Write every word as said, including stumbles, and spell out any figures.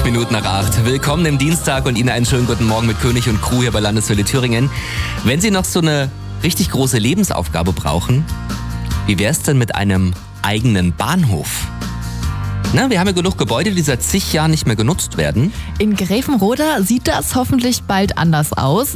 Minuten nach acht. Willkommen im Dienstag und Ihnen einen schönen guten Morgen mit König und Crew hier bei Landeswelle Thüringen. Wenn Sie noch so eine richtig große Lebensaufgabe brauchen, wie wäre es denn mit einem eigenen Bahnhof? Na, wir haben ja genug Gebäude, die seit zig Jahren nicht mehr genutzt werden. In Grevenroda sieht das hoffentlich bald anders aus.